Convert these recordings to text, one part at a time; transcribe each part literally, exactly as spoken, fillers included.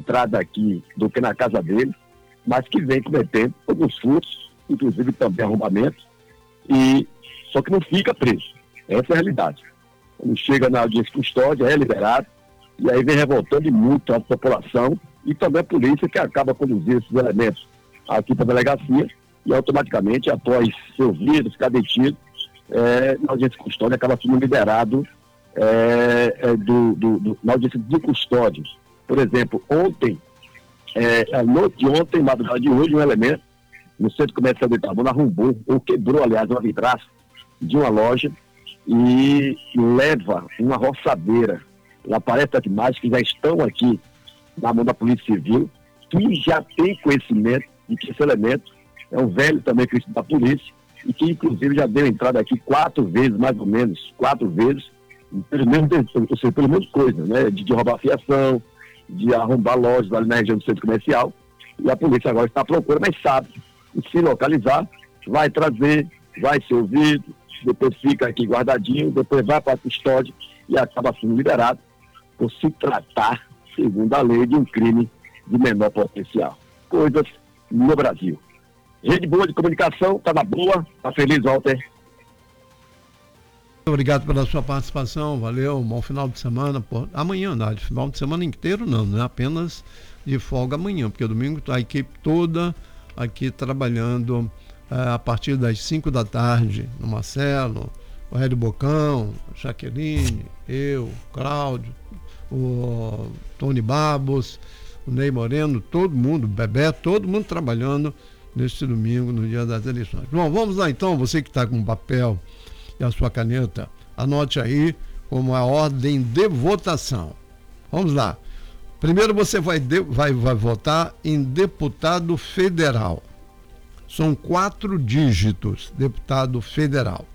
entrada aqui do que na casa dele, mas que vem cometendo alguns furtos, inclusive também arrombamentos, e só que não fica preso. Essa é a realidade. Quando chega na audiência de custódia, é liberado, e aí vem revoltando muito a população e também a polícia, que acaba conduzindo esses elementos aqui para a delegacia, e automaticamente, após ser ouvido, ficar detido, é, na audiência de custódia acaba sendo liberado é, é, do, do, do, na audiência de custódia. Por exemplo, ontem, é, à noite de ontem, madrugada de hoje, um elemento no centro comercial de Itabuna arrombou, ou quebrou, aliás, uma vidraça de uma loja e leva uma roçadeira. E aparece as imagens que já estão aqui na mão da Polícia Civil, que já tem conhecimento de que esse elemento é um velho também conhecido da polícia e que, inclusive, já deu entrada aqui quatro vezes, mais ou menos, quatro vezes, pelo menos, ou seja, pelo menos coisa, né? De, de roubar fiação, de arrombar lojas ali na região do centro comercial. E a polícia agora está à procura, mas sabe, se localizar, vai trazer, vai ser ouvido, depois fica aqui guardadinho, depois vai para a custódia e acaba sendo liberado por se tratar, segundo a lei, de um crime de menor potencial. Coisas no Brasil. Rede boa de comunicação, está na boa, está feliz, Walter. Obrigado pela sua participação, valeu, bom final de semana. Pô. Amanhã, não, de final de semana inteiro não, não é apenas de folga amanhã, porque domingo está a equipe toda aqui trabalhando é, a partir das cinco da tarde, no Marcelo, o Hélio Bocão, Jaqueline, eu, Cláudio, o Tony Babos, o Ney Moreno, todo mundo, Bebé, todo mundo trabalhando neste domingo, no dia das eleições. Bom, vamos lá então, você que está com o papel e a sua caneta, anote aí como a ordem de votação. Vamos lá. Primeiro você vai, de, vai, vai votar em deputado federal. São quatro dígitos, deputado federal.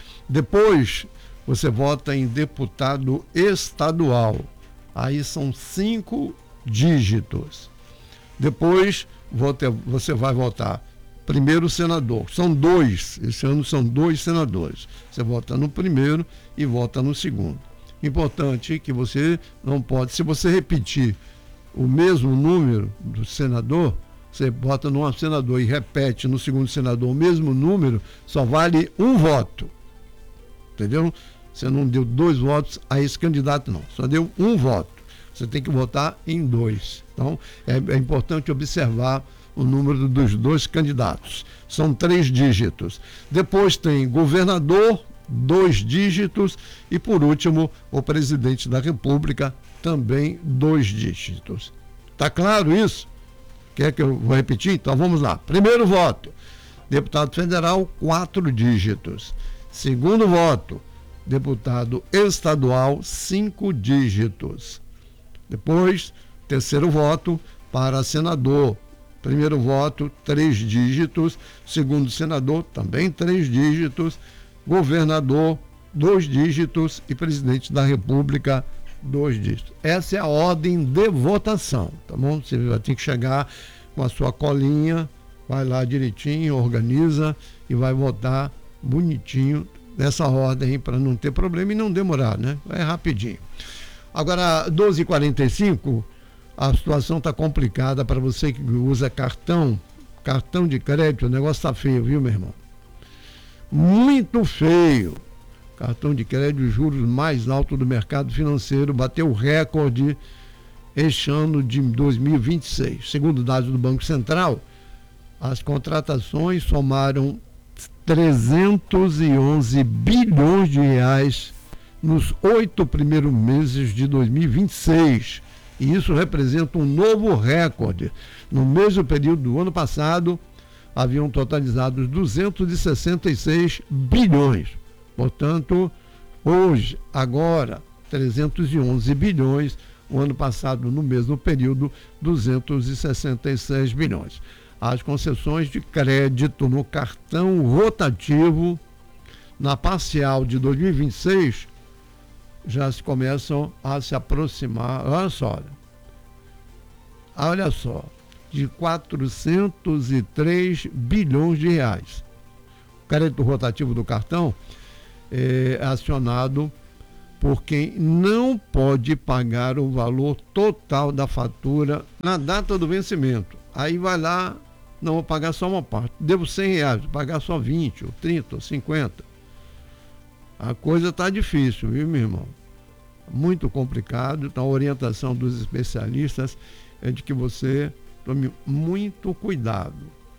Depois você vota em deputado estadual. Aí são cinco dígitos. Depois você vai votar primeiro senador. São dois, esse ano são dois senadores. Você vota no primeiro e vota no segundo. Importante que você não pode, se você repetir o mesmo número do senador, você vota num senador e repete no segundo senador o mesmo número, só vale um voto. Entendeu? Você não deu dois votos a esse candidato, não. Só deu um voto. Você tem que votar em dois. Então, é, é importante observar o número dos dois candidatos. São três dígitos. Depois tem governador, dois dígitos. E, por último, o presidente da República, também dois dígitos. Tá claro isso? Quer que eu vou repetir? Então, vamos lá. Primeiro voto, deputado federal, quatro dígitos. Segundo voto, deputado estadual, cinco dígitos. Depois, terceiro voto para senador. Primeiro voto, três dígitos. Segundo senador, também três dígitos. Governador, dois dígitos. E presidente da República, dois dígitos. Essa é a ordem de votação, tá bom? Você vai ter que chegar com a sua colinha, vai lá direitinho, organiza e vai votar bonitinho nessa ordem para não ter problema e não demorar, né? É rapidinho. Agora, doze e quarenta e cinco, a situação está complicada para você que usa cartão, cartão de crédito, o negócio está feio, viu, meu irmão? Muito feio. Cartão de crédito, juros mais alto do mercado financeiro, bateu recorde este ano de dois mil e vinte e seis. Segundo dados do Banco Central, as contratações somaram trezentos e onze bilhões de reais nos oito primeiros meses de dois mil e vinte e seis. E isso representa um novo recorde. No mesmo período do ano passado, haviam totalizado duzentos e sessenta e seis bilhões. Portanto, hoje, agora, trezentos e onze bilhões. O ano passado, no mesmo período, duzentos e sessenta e seis bilhões. As concessões de crédito no cartão rotativo, na parcial de dois mil e vinte e seis, já se começam a se aproximar, olha só, olha só, de quatrocentos e três bilhões de reais. O crédito rotativo do cartão é acionado por quem não pode pagar o valor total da fatura na data do vencimento. Aí vai lá, não vou pagar só uma parte, devo cem reais, vou pagar só vinte, ou trinta, ou cinquenta. A coisa está difícil, viu, meu irmão? Muito complicado. Então a orientação dos especialistas é de que você tome muito cuidado.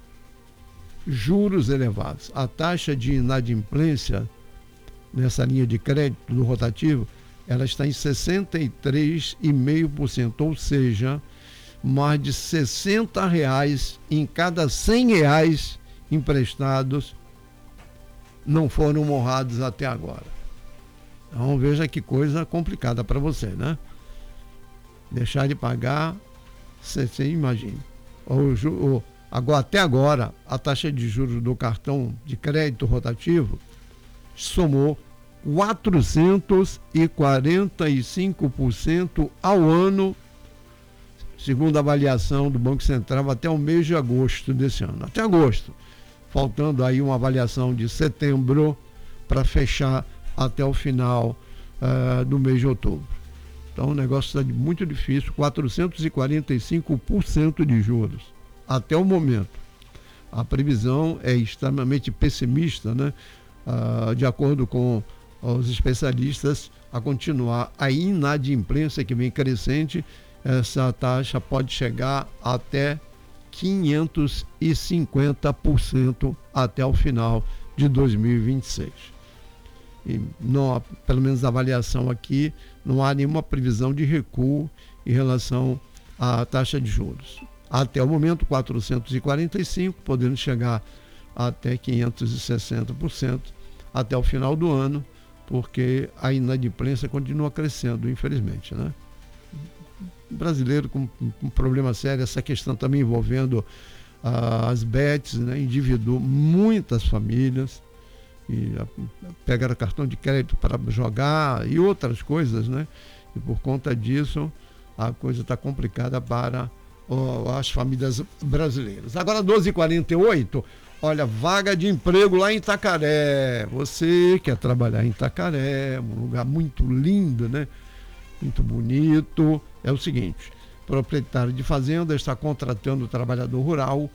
Juros elevados. A taxa de inadimplência nessa linha de crédito do rotativo, ela está em sessenta e três vírgula cinco por cento, ou seja, mais de sessenta reais em cada cem reais emprestados não foram honrados até agora. Então veja que coisa complicada para você, né? Deixar de pagar, você, você imagina. O, o, agora, até agora, a taxa de juros do cartão de crédito rotativo somou quatrocentos e quarenta e cinco por cento ao ano, segundo a avaliação do Banco Central, até o mês de agosto desse ano. Até agosto. Faltando aí uma avaliação de setembro para fechar até o final uh, do mês de outubro. Então o negócio está muito difícil, quatrocentos e quarenta e cinco por cento de juros até o momento. A previsão é extremamente pessimista, né? Uh, de acordo com os especialistas, a continuar a inadimplência que vem crescente, essa taxa pode chegar até quinhentos e cinquenta por cento até o final de dois mil e vinte e seis. E não, pelo menos a avaliação aqui, não há nenhuma previsão de recuo em relação à taxa de juros. Até o momento, quatrocentos e quarenta e cinco, podendo chegar até quinhentos e sessenta por cento até o final do ano, porque a inadimplência continua crescendo, infelizmente, né? O brasileiro com um problema sério, essa questão também envolvendo ah, as bets, né? Endividou muitas famílias e ah, pegaram cartão de crédito para jogar e outras coisas, né? E por conta disso a coisa está complicada para oh, as famílias brasileiras. Agora doze e quarenta e oito, olha, vaga de emprego lá em Itacaré. Você quer trabalhar em Itacaré, um lugar muito lindo, né? Muito bonito. É o seguinte, proprietário de fazenda está contratando o trabalhador rural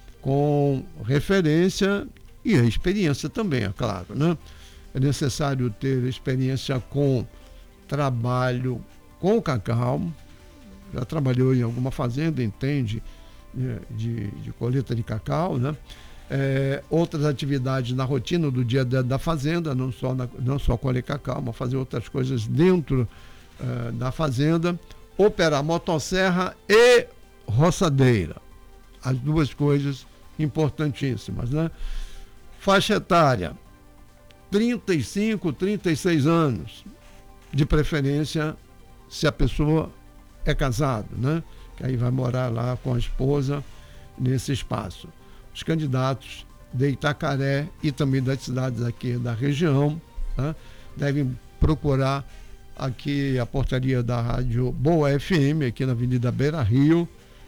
com referência e experiência também, é claro, né? É necessário ter experiência com trabalho com cacau, já trabalhou em alguma fazenda, entende de, de, de colheita de cacau, né? É, outras atividades na rotina do dia a dia da fazenda, não só, na, não só colher cacau, mas fazer outras coisas dentro uh, da fazenda, operar motosserra e roçadeira, as duas coisas importantíssimas, né? Faixa etária, trinta e cinco, trinta e seis anos, de preferência se a pessoa é casado, né? Que aí vai morar lá com a esposa nesse espaço. Os candidatos de Itacaré e também das cidades aqui da região, né, devem procurar aqui a portaria da rádio Boa F M, aqui na Avenida Beira Rio,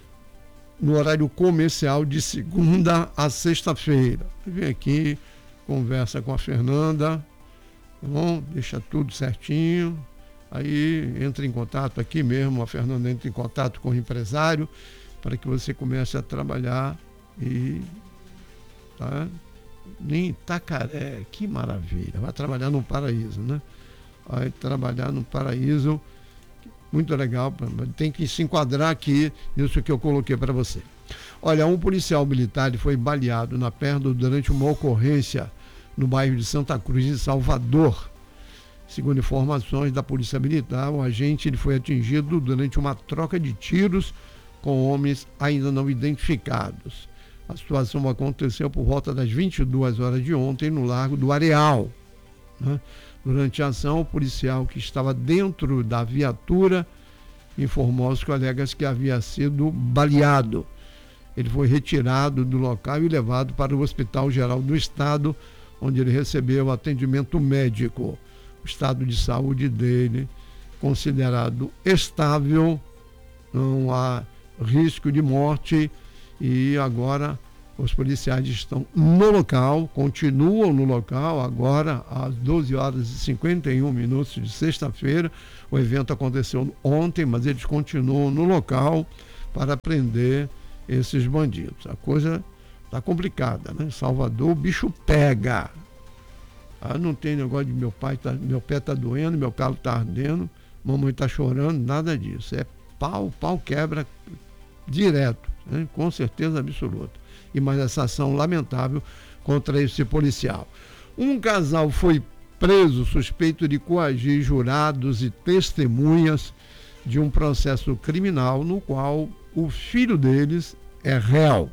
no horário comercial de segunda a sexta-feira. Vem aqui, conversa com a Fernanda, tá bom? Deixa tudo certinho, aí entra em contato aqui mesmo, a Fernanda entra em contato com o empresário para que você comece a trabalhar e tá? Em Itacaré, que maravilha, vai trabalhar no paraíso, né? Vai trabalhar no paraíso, muito legal, tem que se enquadrar aqui nisso que eu coloquei para você. Olha, um policial militar foi baleado na perna durante uma ocorrência no bairro de Santa Cruz, em Salvador. Segundo informações da Polícia Militar, o agente ele foi atingido durante uma troca de tiros com homens ainda não identificados. A situação aconteceu por volta das vinte e duas horas de ontem no Largo do Areal, né? Durante a ação, o policial que estava dentro da viatura informou aos colegas que havia sido baleado. Ele foi retirado do local e levado para o Hospital Geral do Estado, onde ele recebeu atendimento médico. O estado de saúde dele considerado estável, não há risco de morte e agora Os policiais estão no local, continuam no local, agora às doze horas e cinquenta e um minutos de sexta-feira. O evento aconteceu ontem, mas eles continuam no local para prender esses bandidos. A coisa está complicada, né? Em Salvador, o bicho pega. Ah, não tem negócio de meu pai, tá, meu pé está doendo, meu carro está ardendo, mamãe está chorando, nada disso. É pau, pau quebra direto, né? Com certeza absoluta. E mais essa ação lamentável contra esse policial. Um casal foi preso suspeito de coagir jurados e testemunhas de um processo criminal no qual o filho deles é réu.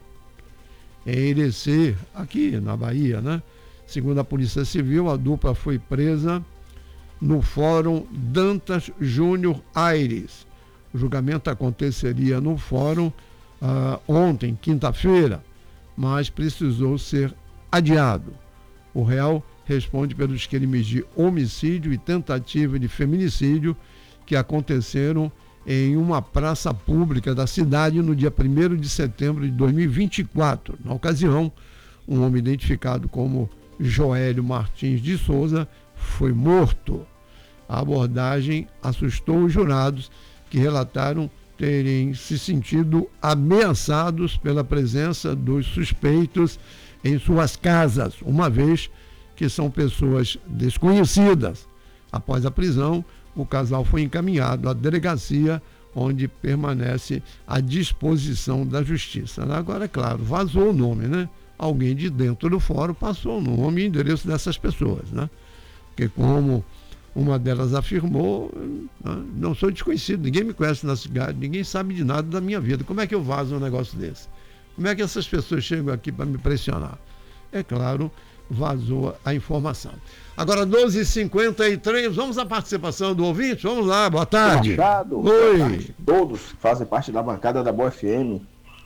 Em Irecê, aqui na Bahia, né? Segundo a Polícia Civil, a dupla foi presa no Fórum Dantas Júnior Aires. O julgamento aconteceria no fórum uh, ontem, quinta-feira, mas precisou ser adiado. O réu responde pelos crimes de homicídio e tentativa de feminicídio que aconteceram em uma praça pública da cidade no dia primeiro de setembro de dois mil e vinte e quatro. Na ocasião, um homem identificado como Joélio Martins de Souza foi morto. A abordagem assustou os jurados, que relataram terem se sentido ameaçados pela presença dos suspeitos em suas casas, uma vez que são pessoas desconhecidas. Após a prisão, o casal foi encaminhado à delegacia, onde permanece à disposição da justiça. Agora, é claro, vazou o nome, né? Alguém de dentro do fórum passou o nome e endereço dessas pessoas, né? Porque como uma delas afirmou, não sou desconhecido, ninguém me conhece na cidade, ninguém sabe de nada da minha vida. Como é que eu vazo um negócio desse? Como é que essas pessoas chegam aqui para me pressionar? É claro, vazou a informação. Agora, doze e cinquenta e três, vamos à participação do ouvinte? Vamos lá, boa tarde. Machado, Oi. boa tarde. Todos fazem parte da bancada da Boa F M.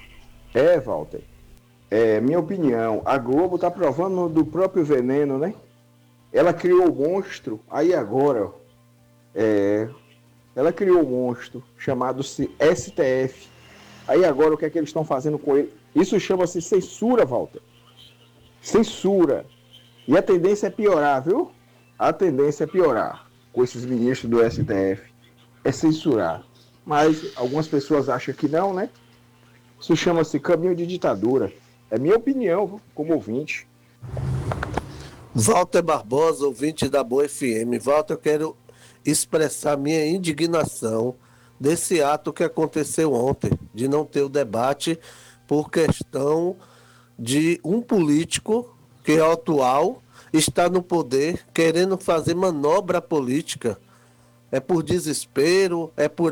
É, Walter, é, minha opinião, a Globo está provando do próprio veneno, né? Ela criou o monstro, aí agora, é, ela criou o monstro chamado-se S T F. Aí agora o que é que eles estão fazendo com ele? Isso chama-se censura, Walter. Censura. E a tendência é piorar, viu? A tendência é piorar com esses ministros do S T F. É censurar. Mas algumas pessoas acham que não, né? Isso chama-se caminho de ditadura. É minha opinião, como ouvinte. Walter Barbosa, ouvinte da Boa F M. Walter, eu quero expressar minha indignação desse ato que aconteceu ontem, de não ter o debate por questão de um político que é atual, está no poder, querendo fazer manobra política. É por desespero, é por